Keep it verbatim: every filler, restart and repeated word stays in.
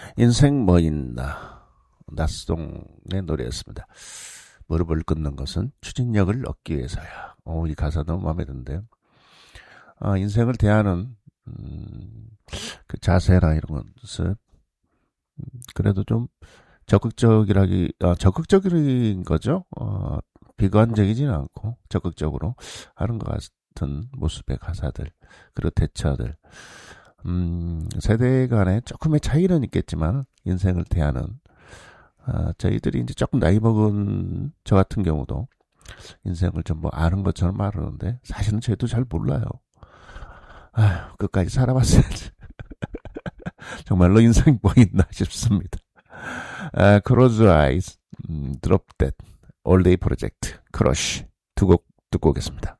인생 뭐 있나. 낫송의 노래였습니다. 무릎을 꿇는 것은 추진력을 얻기 위해서야. 오, 이 가사 너무 마음에 드는데요. 아, 인생을 대하는 음, 그 자세나 이런 것을 그래도 좀 적극적이라기 어, 적극적인 거죠. 어, 비관적이지는 않고 적극적으로 하는 것 같은 모습의 가사들 그리고 대처들. 음, 세대 간에 조금의 차이는 있겠지만 인생을 대하는 어, 저희들이 이제 조금 나이 먹은 저 같은 경우도 인생을 좀 뭐 아는 것처럼 말하는데 사실은 저희도 잘 몰라요. 아휴, 끝까지 살아봤어야지. 정말로 인생이 뭐 있나 싶습니다. 아, Close Your Eyes, 음, Drop That, All Day Project, Crush 두 곡 듣고 오겠습니다.